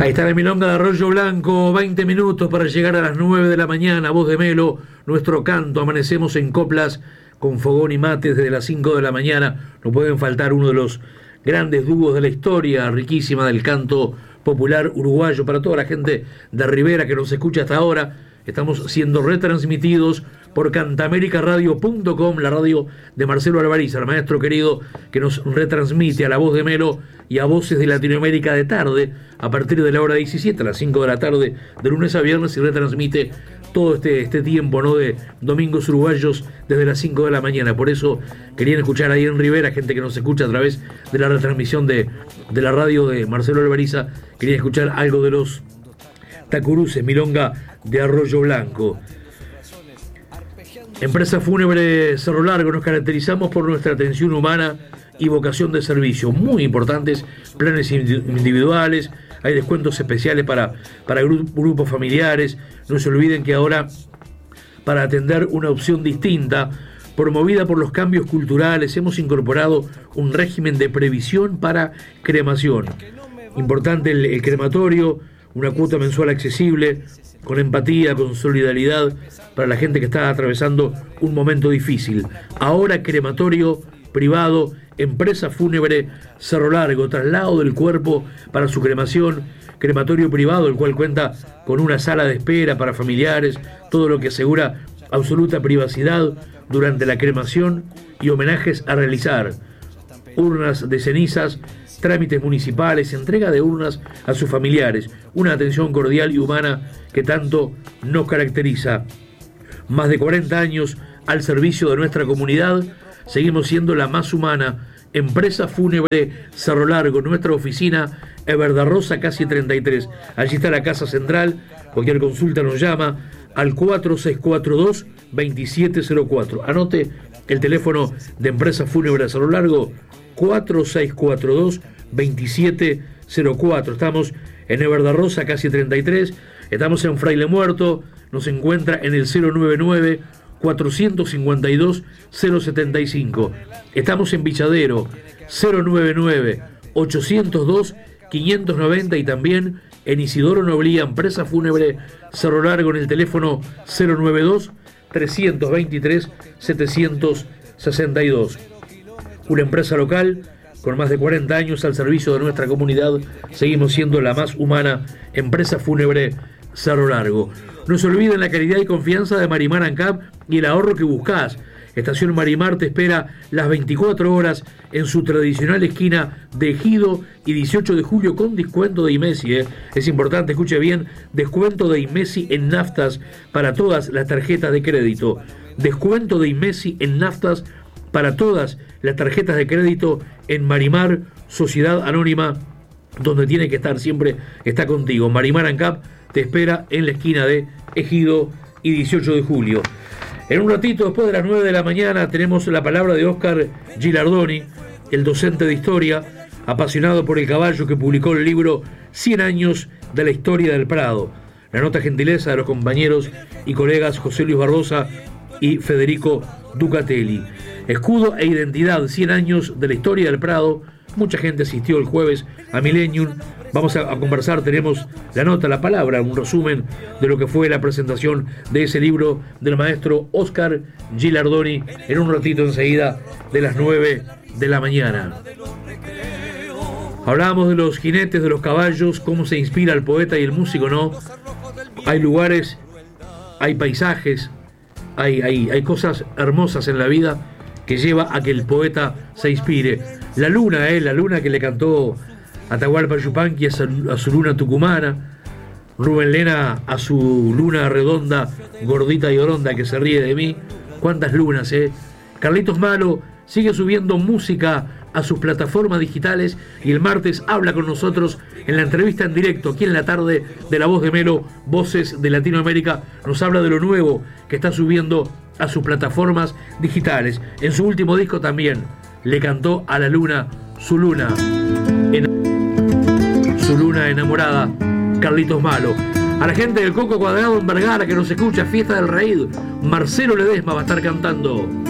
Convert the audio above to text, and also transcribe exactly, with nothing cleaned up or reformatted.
Ahí está la milonga de Arroyo Blanco, veinte minutos para llegar a las nueve de la mañana, voz de Melo, nuestro canto, amanecemos en coplas con fogón y mate desde las cinco de la mañana, no pueden faltar uno de los grandes dúos de la historia, riquísima del canto popular uruguayo, para toda la gente de Rivera que nos escucha hasta ahora. Estamos siendo retransmitidos por cantamerica radio punto com, la radio de Marcelo Alvariza, el maestro querido que nos retransmite a la voz de Melo y a Voces de Latinoamérica de tarde, a partir de la hora diecisiete, a las cinco de la tarde, de lunes a viernes, y retransmite todo este, este tiempo, ¿no?, de domingos uruguayos desde las cinco de la mañana. Por eso querían escuchar ahí en Rivera, gente que nos escucha a través de la retransmisión de, de la radio de Marcelo Alvariza, querían escuchar algo de los Tacuruces, milonga de Arroyo Blanco. Empresa Fúnebre Cerro Largo, nos caracterizamos por nuestra atención humana y vocación de servicio, muy importantes, planes individuales, hay descuentos especiales para, para gru- grupos familiares. No se olviden que ahora, para atender una opción distinta, promovida por los cambios culturales, hemos incorporado un régimen de previsión para cremación. Importante el, el crematorio, una cuota mensual accesible, con empatía, con solidaridad para la gente que está atravesando un momento difícil. Ahora crematorio privado, Empresa Fúnebre Cerro Largo, traslado del cuerpo para su cremación, crematorio privado, el cual cuenta con una sala de espera para familiares, todo lo que asegura absoluta privacidad durante la cremación y homenajes a realizar, urnas de cenizas, trámites municipales, entrega de urnas a sus familiares, una atención cordial y humana que tanto nos caracteriza. Más de cuarenta años al servicio de nuestra comunidad, seguimos siendo la más humana. Empresa Fúnebre Cerro Largo, nuestra oficina, Everdarrosa casi treinta y tres. Allí está la casa central, cualquier consulta nos llama al cuatro seis cuatro dos, dos siete cero cuatro. Anote el teléfono de Empresa Fúnebre Cerro Largo, cuatro seis cuatro dos, dos siete cero cuatro. Estamos en Everdarrosa casi treinta y tres, estamos en Fraile Muerto, nos encuentra en el cero nueve nueve, cuatro cinco dos, cero siete cinco. Estamos en Villadero, cero nueve nueve, ocho cero dos, cinco nueve cero, y también en Isidoro Noblía, Empresa Fúnebre Cerro Largo, en el teléfono cero nueve dos, tres dos tres, siete seis dos. Una empresa local con más de cuarenta años al servicio de nuestra comunidad, seguimos siendo la más humana. Empresa Fúnebre Cerro Largo. No se olviden la calidad y confianza de Marimar ANCAP y el ahorro que buscás. Estación Marimar te espera las veinticuatro horas en su tradicional esquina de Ejido y dieciocho de julio con descuento de IMESI. ¿eh? Es importante, escuche bien, descuento de IMESI en naftas para todas las tarjetas de crédito. Descuento de IMESI en naftas para todas las tarjetas de crédito en Marimar, Sociedad Anónima, donde tiene que estar siempre, está contigo. Marimar ANCAP te espera en la esquina de Ejido y dieciocho de julio. En un ratito, después de las nueve de la mañana, tenemos la palabra de Oscar Gilardoni, el docente de historia, apasionado por el caballo, que publicó el libro cien años de la historia del Prado. La nota gentileza de los compañeros y colegas José Luis Barbosa y Federico Ducatelli. Escudo e identidad, cien años de la historia del Prado. Mucha gente asistió el jueves a Millennium. Vamos a, a conversar, tenemos la nota, la palabra, un resumen de lo que fue la presentación de ese libro del maestro Oscar Gilardoni en un ratito enseguida de las nueve de la mañana. Hablábamos de los jinetes, de los caballos, cómo se inspira el poeta y el músico, ¿no? Hay lugares, hay paisajes, hay, hay, hay cosas hermosas en la vida que lleva a que el poeta se inspire. La luna, ¿eh? La luna que le cantó Atahualpa Yupanqui a su, a su luna tucumana, Rubén Lena a su luna redonda, gordita y oronda, que se ríe de mí. Cuántas lunas, ¿eh? Carlitos Malo sigue subiendo música a sus plataformas digitales y el martes habla con nosotros en la entrevista en directo, aquí en la tarde de La Voz de Melo, Voces de Latinoamérica. Nos habla de lo nuevo que está subiendo a sus plataformas digitales. En su último disco también le cantó a la luna su luna. En su luna enamorada, Carlitos Malo. A la gente del Coco Cuadrado en Vergara que nos escucha, Fiesta del Raíz, Marcelo Ledesma va a estar cantando.